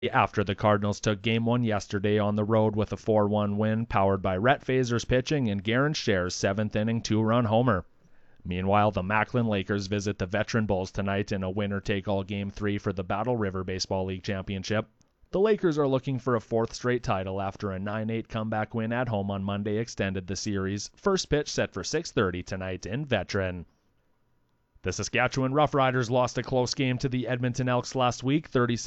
after the Cardinals took Game 1 yesterday on the road with a 4-1 win powered by Rhett Fazer's pitching and Garen Scher's 7th-inning 2-run homer. Meanwhile, the Macklin Lakers visit the Veteran Bulls tonight in a winner-take-all Game 3 for the Battle River Baseball League Championship. The Lakers are looking for a 4th straight title after a 9-8 comeback win at home on Monday extended the series. First pitch set for 6:30 tonight in Veteran. The Saskatchewan Roughriders lost a close game to the Edmonton Elks last week,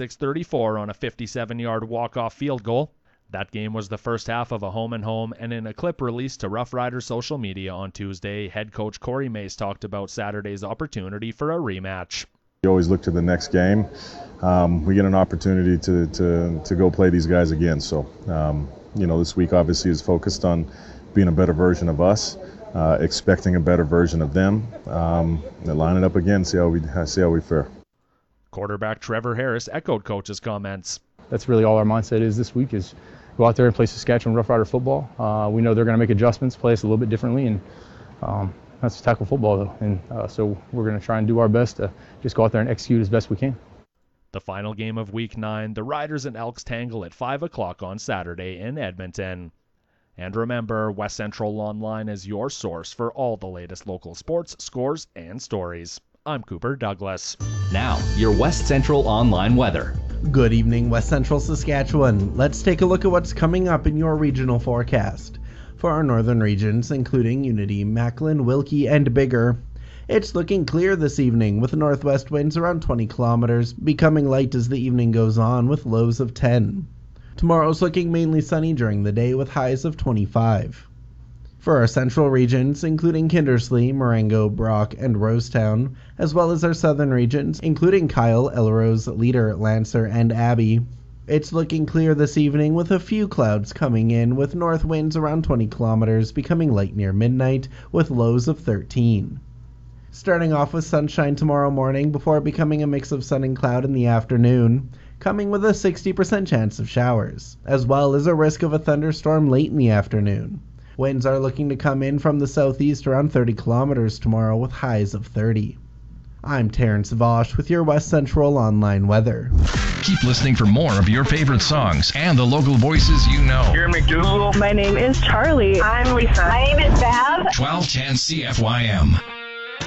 36-34 on a 57-yard walk-off field goal. That game was the first half of a home-and-home, and in a clip released to Roughriders social media on Tuesday, head coach Corey Mace talked about Saturday's opportunity for a rematch. We always look to the next game. We get an opportunity to go play these guys again. So, this week obviously is focused on being a better version of us. Expecting a better version of them. Line it up again, see how we fare. Quarterback Trevor Harris echoed coach's comments. That's really all our mindset is this week, is go out there and play Saskatchewan Roughrider football. We know they're going to make adjustments, play us a little bit differently, and that's tackle football, though. And so we're going to try and do our best to just go out there and execute as best we can. The final game of Week 9, the Riders and Elks tangle at 5 o'clock on Saturday in Edmonton. And remember, West Central Online is your source for all the latest local sports, scores, and stories. I'm Cooper Douglas. Now, your West Central Online weather. Good evening, West Central Saskatchewan. Let's take a look at what's coming up in your regional forecast. For our northern regions, including Unity, Macklin, Wilkie, and Bigger, it's looking clear this evening with northwest winds around 20 kilometers, becoming light as the evening goes on with lows of 10. Tomorrow's looking mainly sunny during the day with highs of 25. For our central regions, including Kindersley, Marengo, Brock, and Rosetown, as well as our southern regions, including Kyle, Elrose, Leader, Lancer, and Abbey, it's looking clear this evening with a few clouds coming in with north winds around 20 kilometers, becoming light near midnight with lows of 13. Starting off with sunshine tomorrow morning before becoming a mix of sun and cloud in the afternoon, coming with a 60% chance of showers, as well as a risk of a thunderstorm late in the afternoon. Winds are looking to come in from the southeast around 30 kilometers tomorrow with highs of 30. I'm Terrence Vosh with your West Central Online weather. Keep listening for more of your favorite songs and the local voices you know. Here, McDougal. My name is Charlie. I'm Lisa. My name is Bev. 1210 CFYM.